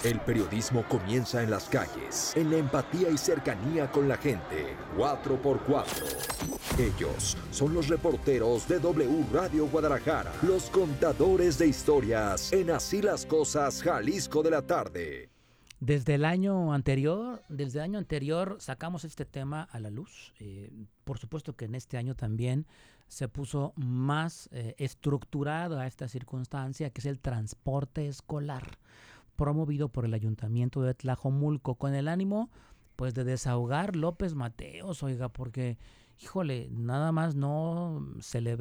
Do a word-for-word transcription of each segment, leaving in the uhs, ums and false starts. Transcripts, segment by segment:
El periodismo comienza en las calles, en la empatía y cercanía con la gente. cuatro por cuatro. Ellos son los reporteros de W Radio Guadalajara, los contadores de historias en Así las Cosas, Jalisco de la tarde. Desde el año anterior, desde el año anterior sacamos este tema a la luz. Eh, por supuesto que en este año también se puso más eh, estructurado a esta circunstancia, que es el transporte escolar, promovido por el Ayuntamiento de Tlajomulco, con el ánimo pues de desahogar López Mateos, oiga, porque híjole, nada más no se le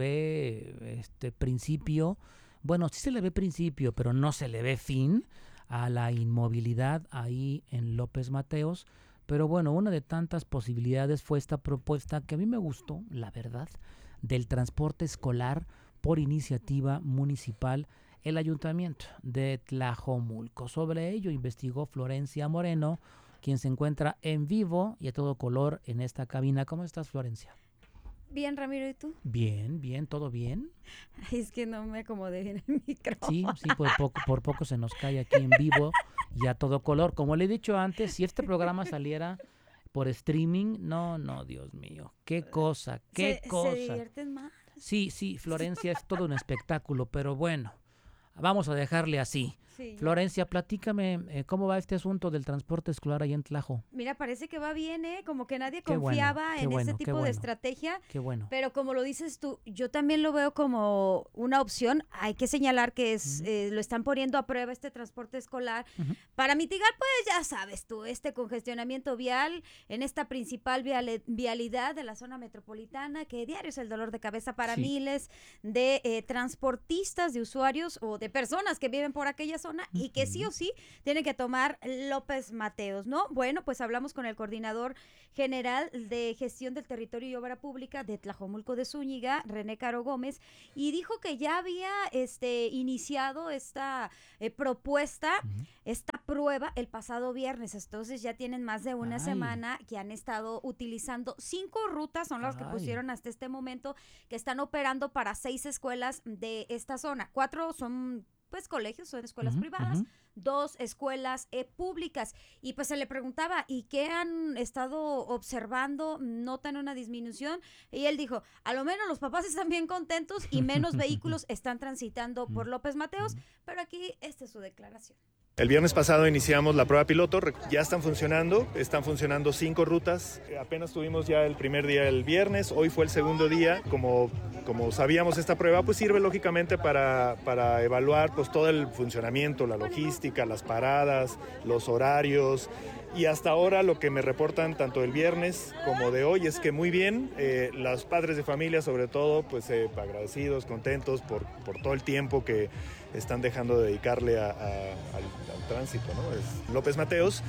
ve este principio, bueno, sí se le ve principio, pero no se le ve fin a la inmovilidad ahí en López Mateos. Pero bueno, una de tantas posibilidades fue esta propuesta que a mí me gustó, la verdad, del transporte escolar por iniciativa municipal, el Ayuntamiento de Tlajomulco. Sobre ello investigó Florencia Moreno, quien se encuentra en vivo y a todo color en esta cabina. ¿Cómo estás, Florencia? Bien, Ramiro, ¿y tú? Bien, bien, ¿todo bien? Ay, es que no me acomodé bien el micrófono. Sí, sí, por poco, por poco se nos cae aquí en vivo y a todo color. Como le he dicho antes, si este programa saliera por streaming, no, no, Dios mío, qué cosa, qué se, cosa. Se divierten más. Sí, sí, Florencia, es todo un espectáculo, pero bueno, vamos a dejarle así. Sí, Florencia, platícame, eh, ¿cómo va este asunto del transporte escolar ahí en Tlajo? Mira, parece que va bien, ¿eh? Como que nadie Qué confiaba bueno, qué en bueno, este qué tipo de bueno. estrategia. Qué bueno. Pero como lo dices tú, yo también lo veo como una opción. Hay que señalar que es Ujú. eh, lo están poniendo a prueba este transporte escolar Ujú. para mitigar, pues ya sabes tú, este congestionamiento vial en esta principal viale- vialidad de la zona metropolitana, que diario es el dolor de cabeza para Sí. miles de eh, transportistas, de usuarios o de personas que viven por aquella zona y que sí o sí tienen que tomar López Mateos, ¿no? Bueno, pues hablamos con el coordinador general de gestión del territorio y obra pública de Tlajomulco de Zúñiga, René Caro Gómez, y dijo que ya había este, iniciado esta eh, propuesta, Ujú. esta prueba el pasado viernes. Entonces ya tienen más de una Ay. semana que han estado utilizando cinco rutas, son las que Ay. pusieron hasta este momento, que están operando para seis escuelas de esta zona. Cuatro son pues colegios, son escuelas Ujú, privadas, ujú. dos escuelas eh, públicas. Y pues se le preguntaba, ¿y qué han estado observando? ¿Notan una disminución? Y él dijo, a lo menos los papás están bien contentos y menos vehículos están transitando por López Mateos, pero aquí esta es su declaración. El viernes pasado iniciamos la prueba piloto, ya están funcionando, están funcionando cinco rutas, apenas tuvimos ya el primer día el viernes, hoy fue el segundo día, como, como sabíamos esta prueba pues sirve lógicamente para, para evaluar pues todo el funcionamiento, la logística, las paradas, los horarios. Y hasta ahora lo que me reportan tanto el viernes como de hoy es que muy bien, eh, los padres de familia sobre todo, pues eh, agradecidos, contentos por, por todo el tiempo que están dejando de dedicarle a, a, al, al tránsito, ¿no? Es López Mateos.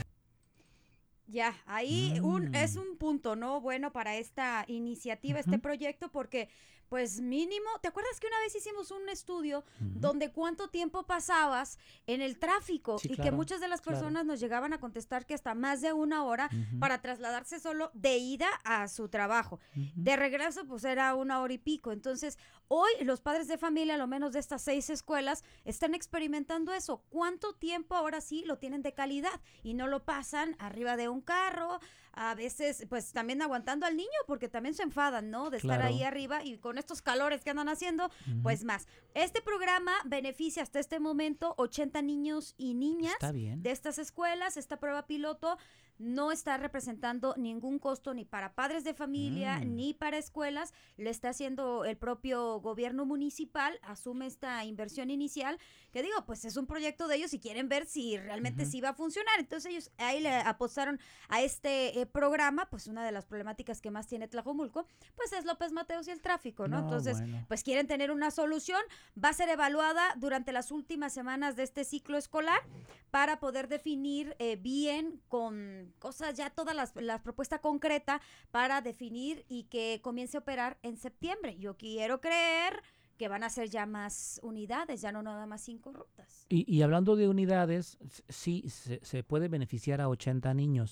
Ya, ahí Mm. un, es un punto, ¿no? Bueno, para esta iniciativa, este Ujú. proyecto, porque pues mínimo, ¿te acuerdas que una vez hicimos un estudio Ujú. donde cuánto tiempo pasabas en el tráfico Sí, y que claro, muchas de las claro. personas nos llegaban a contestar que hasta más de una hora Ujú. para trasladarse solo de ida a su trabajo? Ujú. De regreso, pues era una hora y pico. Entonces, hoy los padres de familia, a lo menos de estas seis escuelas, están experimentando eso. ¿Cuánto tiempo ahora sí lo tienen de calidad? Y no lo pasan arriba de un carro, a veces, pues también aguantando al niño, porque también se enfadan, ¿no? De estar Claro. ahí arriba y con estos calores que andan haciendo, Ujú. pues más. Este programa beneficia hasta este momento ochenta niños y niñas Está bien. de estas escuelas. Esta prueba piloto no está representando ningún costo ni para padres de familia Mm. ni para escuelas. Lo está haciendo el propio gobierno municipal, asume esta inversión inicial, que digo, pues es un proyecto de ellos y quieren ver si realmente Ujú. sí va a funcionar. Entonces ellos ahí le apostaron a este eh, programa. Pues una de las problemáticas que más tiene Tlajomulco, pues es López Mateos y el tráfico, ¿no? No, Entonces, bueno. pues quieren tener una solución. Va a ser evaluada durante las últimas semanas de este ciclo escolar para poder definir eh, bien con cosas, ya todas las, las propuestas concreta para definir y que comience a operar en septiembre. Yo quiero creer que van a ser ya más unidades, ya no nada más cinco rutas. Y, y hablando de unidades, s- sí, se, se puede beneficiar a ochenta niños,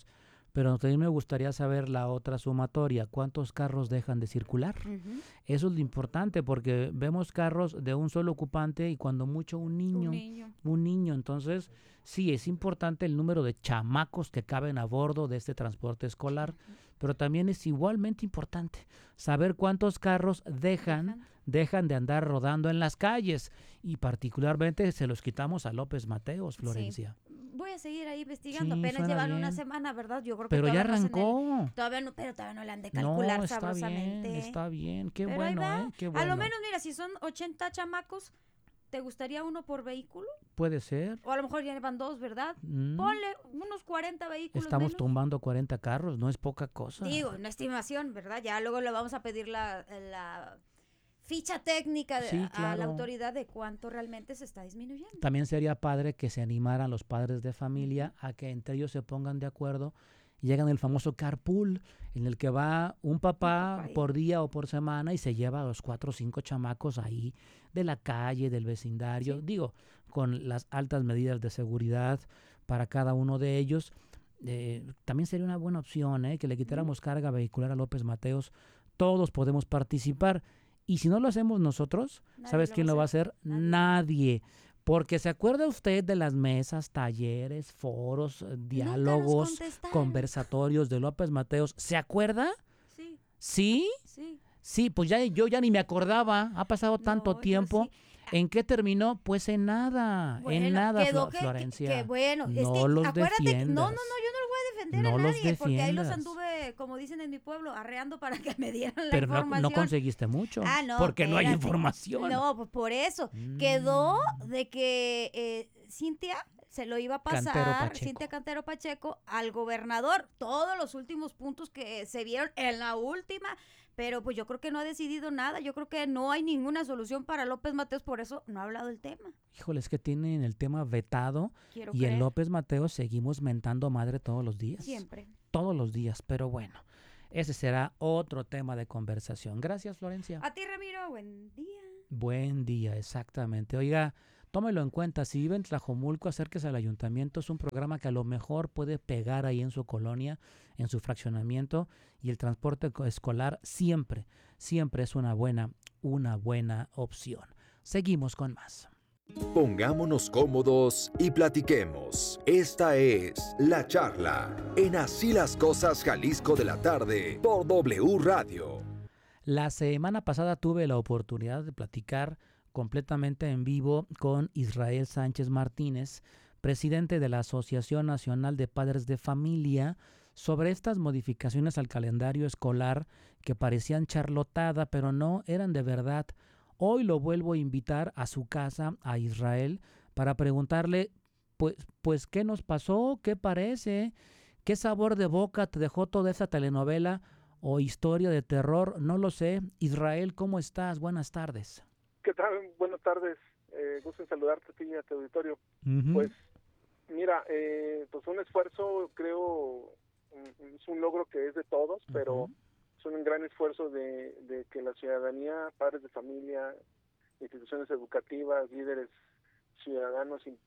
pero también me gustaría saber la otra sumatoria, ¿cuántos carros dejan de circular? Ujú. Eso es lo importante, porque vemos carros de un solo ocupante y cuando mucho un niño, Un niño. un niño. Entonces, sí, es importante el número de chamacos que caben a bordo de este transporte escolar, pero también es igualmente importante saber cuántos carros dejan, Dejan. dejan de andar rodando en las calles, y particularmente se los quitamos a López Mateos, Florencia. Voy a seguir ahí investigando. Sí, Apenas suena llevan una bien. semana, ¿verdad? Yo creo que Pero ya todavía no hacen el- arrancó. todavía no, pero todavía no le han de calcular No, está bien, sabrosamente. está bien. Qué Pero ahí bueno, va. ¿eh? Qué A bueno. lo menos, mira, si son ochenta chamacos, ¿te gustaría uno por vehículo? Puede ser. O a lo mejor ya van dos, ¿verdad? Mm. Ponle unos cuarenta vehículos Estamos menos. tumbando cuarenta carros, no es poca cosa. Digo, una estimación, ¿verdad? Ya luego le vamos a pedir la, la ficha técnica de- Sí, a la claro. autoridad de cuánto realmente se está disminuyendo. También sería padre que se animaran los padres de familia a que entre ellos se pongan de acuerdo y hagan el famoso carpool, en el que va un papá, papá ahí. por día o por semana y se lleva a los cuatro o cinco chamacos ahí de la calle, del vecindario, Sí. digo, con las altas medidas de seguridad para cada uno de ellos. Eh, también sería una buena opción, ¿eh? Que le quitáramos carga vehicular a López Mateos. Todos podemos participar. Y si no lo hacemos nosotros, Nadie ¿sabes lo quién va a lo va a hacer. hacer? Nadie. Nadie. Porque ¿se acuerda usted de las mesas, talleres, foros, eh, diálogos, contestaron. conversatorios de López Mateos? ¿Se acuerda? Sí, ¿Sí? sí. Sí, pues ya yo ya ni me acordaba. Ha pasado tanto No, yo tiempo. sí. ¿En qué terminó? Pues en nada, en Bueno, nada, quedó Flo- que, Florencia. que- que bueno, es no que los acuérdate que, no, no, no, defiendas. yo no lo voy a defender No a los nadie, porque ahí los defiendas. anduve, como dicen en mi pueblo, arreando para que me dieran la Pero no, información. no conseguiste mucho. Ah, no, porque no hay espérate. información. No, pues por eso. Mm. Quedó de que eh, Cintia se lo iba a Cantero pasar, Pacheco. Cintia Cantero Pacheco, al gobernador. Todos los últimos puntos que se vieron en la última, pero pues yo creo que no ha decidido nada. Yo creo que no hay ninguna solución para López Mateos, por eso no ha hablado del tema. Híjole, es que tienen el tema vetado Quiero y creer. en López Mateos seguimos mentando madre todos los días. Siempre. Todos los días, pero bueno, ese será otro tema de conversación. Gracias, Florencia. A ti, Ramiro, buen día. Buen día, exactamente. Oiga, tómelo en cuenta, si vive en Tlajomulco, acérquese al ayuntamiento, es un programa que a lo mejor puede pegar ahí en su colonia, en su fraccionamiento, y el transporte co- escolar siempre, siempre es una buena, una buena opción. Seguimos con más. Pongámonos cómodos y platiquemos. Esta es La Charla, en Así las Cosas Jalisco de la tarde, por W Radio. La semana pasada tuve la oportunidad de platicar completamente en vivo con Israel Sánchez Martínez, presidente de la Asociación Nacional de Padres de Familia, sobre estas modificaciones al calendario escolar que parecían charlotada, pero no eran de verdad. Hoy lo vuelvo a invitar a su casa, a Israel, para preguntarle, pues, pues ¿qué nos pasó? ¿Qué parece? ¿Qué sabor de boca te dejó toda esa telenovela o historia de terror? No lo sé. Israel, ¿cómo estás? Buenas tardes. ¿Qué tal? Buenas tardes. Eh, gusto en saludarte a ti y a tu auditorio. Ujú. Pues, mira, eh, pues un esfuerzo, creo, mm, es un logro que es de todos, pero Ujú. es un gran esfuerzo de, de que la ciudadanía, padres de familia, instituciones educativas, líderes ciudadanos eh,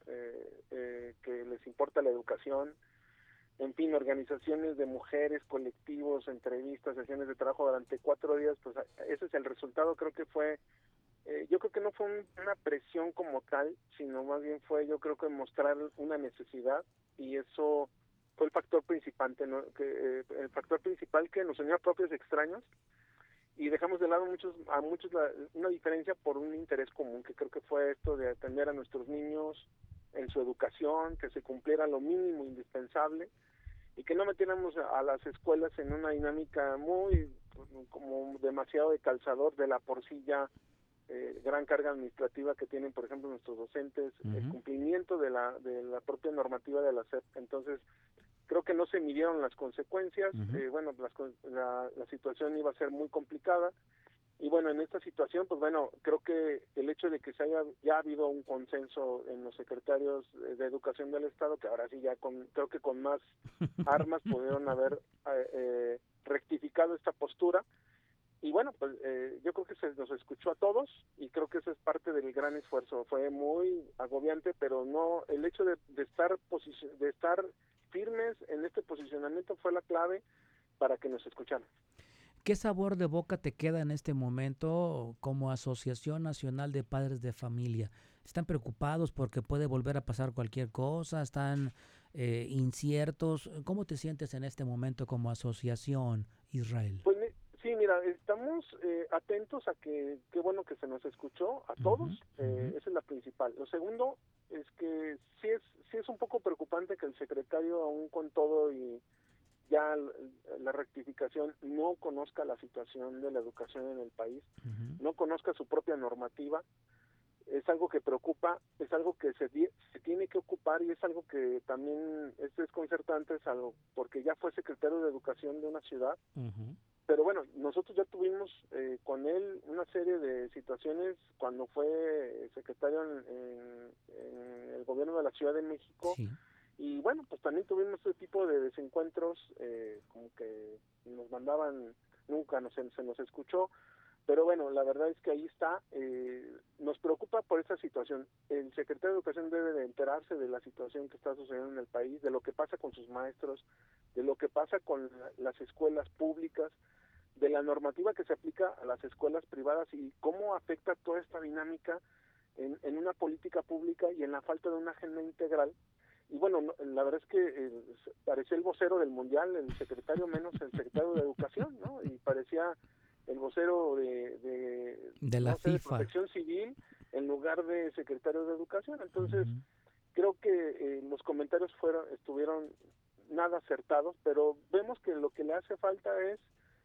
eh, que les importa la educación, en fin, organizaciones de mujeres, colectivos, entrevistas, sesiones de trabajo durante cuatro días, pues ese es el resultado. Creo que fue, eh, yo creo que no fue un, una presión como tal, sino más bien fue, yo creo que mostrar una necesidad, y eso fue el factor principal, ¿no? que, eh, el factor principal que nos unió a propios extraños, y dejamos de lado muchos a muchos la, una diferencia por un interés común, que creo que fue esto de atender a nuestros niños en su educación, que se cumpliera lo mínimo indispensable, y que no metiéramos a las escuelas en una dinámica muy, como demasiado de calzador de la por sí ya eh, gran carga administrativa que tienen, por ejemplo, nuestros docentes, uh-huh. el cumplimiento de la de la propia normativa de la S E P. Entonces, creo que no se midieron las consecuencias. Uh-huh. eh, bueno, las, la, la situación iba a ser muy complicada, y bueno, en esta situación, pues bueno, creo que el hecho de que se haya ya habido un consenso en los secretarios de Educación del Estado, que ahora sí ya con creo que con más armas pudieron haber eh, eh, rectificado esta postura, y bueno, pues eh, yo creo que se nos escuchó a todos, y creo que eso es parte del gran esfuerzo. Fue muy agobiante, pero no el hecho de, de estar posici- de estar firmes en este posicionamiento fue la clave para que nos escucharan. ¿Qué sabor de boca te queda en este momento como Asociación Nacional de Padres de Familia? ¿Están preocupados porque puede volver a pasar cualquier cosa? ¿Están eh, inciertos? ¿Cómo te sientes en este momento como asociación, Israel? Pues sí, mira, estamos eh, atentos a que, qué bueno que se nos escuchó a todos, uh-huh, eh, uh-huh. Esa es la principal. Lo segundo es que sí es, sí es un poco preocupante que el secretario, aún con todo y ya la rectificación, no conozca la situación de la educación en el país, uh-huh. no conozca su propia normativa. Es algo que preocupa, es algo que se, se tiene que ocupar y es algo que también es desconcertante, es algo, porque ya fue secretario de Educación de una ciudad, uh-huh. pero bueno, nosotros ya tuvimos eh, con él una serie de situaciones cuando fue secretario en, en, en el gobierno de la Ciudad de México, sí. Y bueno, pues también tuvimos este tipo de desencuentros, eh, como que nos mandaban, nunca nos, se nos escuchó, pero bueno, la verdad es que ahí está, eh, nos preocupa por esta situación. El secretario de Educación debe de enterarse de la situación que está sucediendo en el país, de lo que pasa con sus maestros, de lo que pasa con la, las escuelas públicas, de la normativa que se aplica a las escuelas privadas y cómo afecta toda esta dinámica en, en una política pública y en la falta de una agenda integral. Y bueno, no, la verdad es que eh, parecía el vocero del Mundial, el secretario menos el secretario de Educación, ¿no? Y parecía el vocero de, de, de la no sé, FIFA, de Protección Civil, en lugar de secretario de Educación. Entonces, uh-huh. creo que eh, los comentarios fueron estuvieron nada acertados, pero vemos que lo que le hace falta es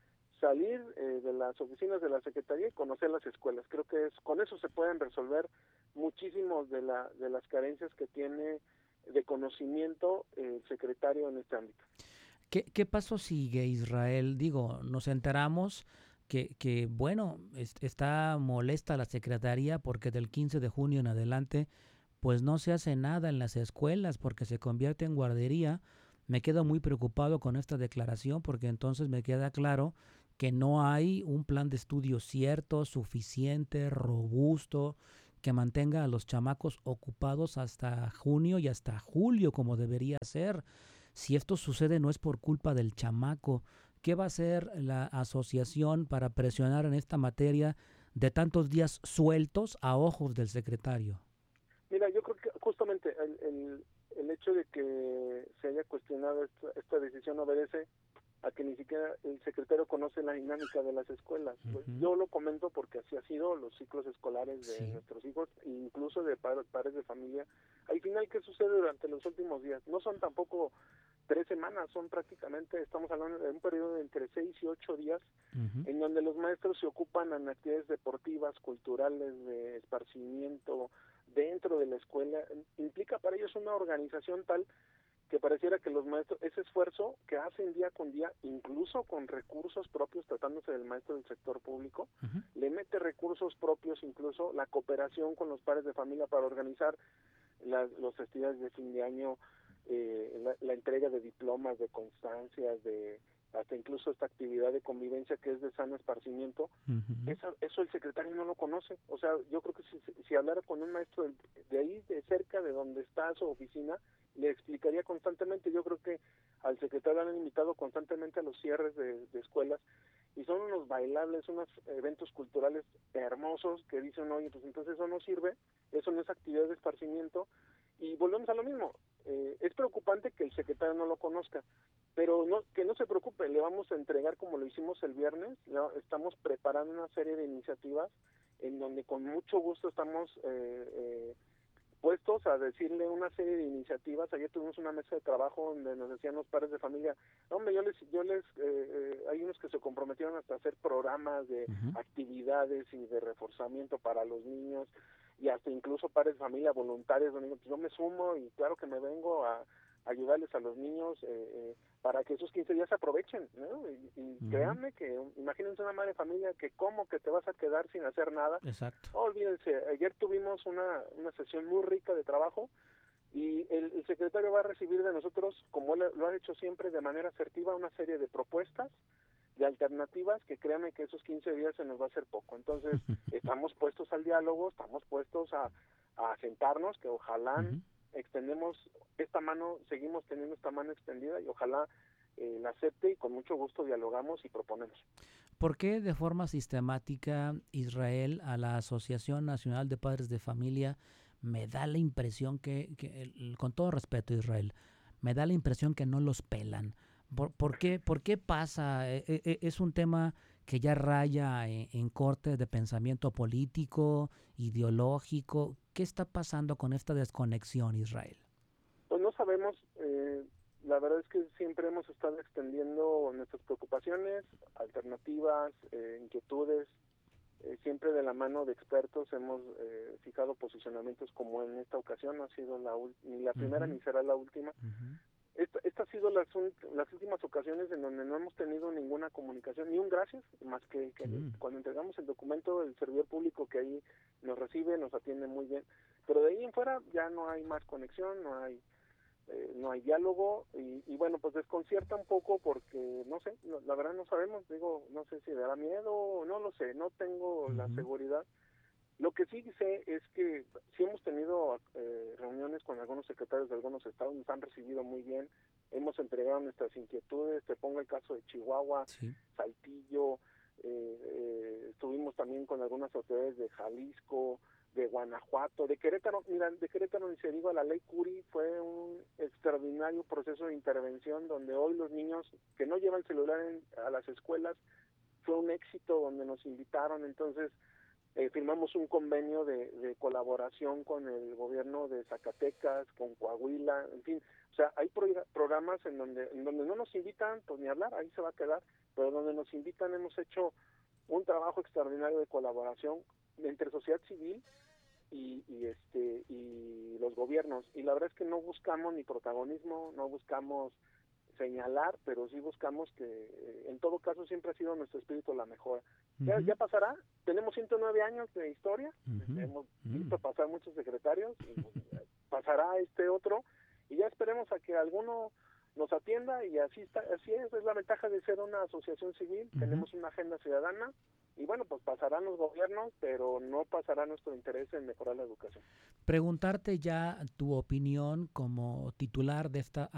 salir eh, de las oficinas de la Secretaría y conocer las escuelas. Creo que es con eso se pueden resolver muchísimos de, la, de las carencias que tiene de conocimiento el eh, secretario en este ámbito. ¿Qué, qué paso sigue, Israel? Digo, nos enteramos que, que bueno, es, está molesta la Secretaría porque del quince de junio en adelante pues no se hace nada en las escuelas porque se convierte en guardería. Me quedo muy preocupado con esta declaración porque entonces me queda claro que no hay un plan de estudio cierto, suficiente, robusto, que mantenga a los chamacos ocupados hasta junio y hasta julio como debería ser. Si esto sucede no es por culpa del chamaco. ¿Qué va a hacer la asociación para presionar en esta materia de tantos días sueltos a ojos del secretario? Mira, yo creo que justamente el, el, el hecho de que se haya cuestionado esta, esta decisión obedece a que ni siquiera el secretario conoce la dinámica de las escuelas. Uh-huh. Pues yo lo comento porque así ha sido los ciclos escolares de sí. nuestros hijos, incluso de padres, padres de familia. Al final, ¿qué sucede durante los últimos días? No son tampoco tres semanas, son prácticamente, estamos hablando de un periodo de entre seis y ocho días, uh-huh. en donde los maestros se ocupan en actividades deportivas, culturales, de esparcimiento, dentro de la escuela. Implica para ellos una organización tal que pareciera que los maestros, ese esfuerzo que hacen día con día, incluso con recursos propios, tratándose del maestro del sector público, uh-huh. le mete recursos propios, incluso la cooperación con los padres de familia para organizar las los festividades de fin de año, eh, la, la entrega de diplomas, de constancias, de hasta incluso esta actividad de convivencia que es de sano esparcimiento, uh-huh. eso, eso el secretario no lo conoce. O sea, yo creo que si, si hablara con un maestro de, de ahí, de cerca de donde está su oficina, le explicaría constantemente. Yo creo que al secretario le han invitado constantemente a los cierres de, de escuelas y son unos bailables, unos eventos culturales hermosos que dicen, oye, pues entonces eso no sirve, eso no es actividad de esparcimiento. Y volvemos a lo mismo, eh, es preocupante que el secretario no lo conozca, pero no que no se preocupe, le vamos a entregar como lo hicimos el viernes, ¿no? Estamos preparando una serie de iniciativas en donde con mucho gusto estamos eh, eh, puestos a decirle una serie de iniciativas. Ayer tuvimos una mesa de trabajo donde nos decían los padres de familia, hombre, yo les, yo les, eh, eh, hay unos que se comprometieron hasta hacer programas de uh-huh. actividades y de reforzamiento para los niños, y hasta incluso padres de familia voluntarios, donde pues yo me sumo y claro que me vengo a ayudarles a los niños eh, eh, para que esos quince días se aprovechen, ¿no? Y, y uh-huh. créanme que, imagínense una madre de familia que cómo que te vas a quedar sin hacer nada. Exacto. Oh, olvídense, ayer tuvimos una, una sesión muy rica de trabajo y el, el secretario va a recibir de nosotros, como él lo ha hecho siempre de manera asertiva, una serie de propuestas, de alternativas, que créanme que esos quince días se nos va a hacer poco. Entonces, estamos puestos al diálogo, estamos puestos a, a sentarnos, que ojalá uh-huh. extendemos esta mano, seguimos teniendo esta mano extendida y ojalá eh, la acepte y con mucho gusto dialogamos y proponemos. ¿Por qué de forma sistemática Israel a la Asociación Nacional de Padres de Familia me da la impresión que, que el, con todo respeto Israel, me da la impresión que no los pelan? ¿Por, por, qué, ¿Por qué pasa? E, e, ¿Es un tema que ya raya en, en corte de pensamiento político, ideológico? ¿Qué está pasando con esta desconexión, Israel? Pues no sabemos, eh, la verdad es que siempre hemos estado extendiendo nuestras preocupaciones, alternativas, eh, inquietudes, eh, siempre de la mano de expertos hemos eh, fijado posicionamientos como en esta ocasión, no ha sido la ni la primera uh-huh. ni será la última. Uh-huh. Esta, esta ha sido las, las últimas ocasiones en donde no hemos tenido ninguna comunicación, ni un gracias, más que, que mm. cuando entregamos el documento, el servidor público que ahí nos recibe, nos atiende muy bien. Pero de ahí en fuera ya no hay más conexión, no hay eh, no hay diálogo y, y bueno, pues desconcierta un poco porque, no sé, no, la verdad no sabemos, digo, no sé si dará miedo, no lo sé, no tengo uh-huh. la seguridad. Lo que sí sé es que sí hemos tenido eh, reuniones con algunos secretarios de algunos estados, nos han recibido muy bien, hemos entregado nuestras inquietudes, te pongo el caso de Chihuahua, sí. Saltillo, eh, eh, estuvimos también con algunas autoridades de Jalisco, de Guanajuato, de Querétaro. Mira, de Querétaro ni se diga, la ley Curi fue un extraordinario proceso de intervención donde hoy los niños que no llevan celular en, a las escuelas, fue un éxito donde nos invitaron, entonces Eh, firmamos un convenio de, de colaboración con el gobierno de Zacatecas, con Coahuila, en fin, o sea, hay pro, programas en donde en donde no nos invitan, pues ni hablar, ahí se va a quedar, pero donde nos invitan hemos hecho un trabajo extraordinario de colaboración entre sociedad civil y, y este y los gobiernos, y la verdad es que no buscamos ni protagonismo, no buscamos señalar, pero sí buscamos que eh, en todo caso siempre ha sido nuestro espíritu la mejora. Uh-huh. Ya, ya pasará, tenemos ciento nueve años de historia, uh-huh. hemos visto uh-huh. pasar muchos secretarios, y, pues, pasará este otro, y ya esperemos a que alguno nos atienda, y así está, así es, es la ventaja de ser una asociación civil, uh-huh. tenemos una agenda ciudadana, y bueno, pues pasarán los gobiernos, pero no pasará nuestro interés en mejorar la educación. Preguntarte ya tu opinión como titular de esta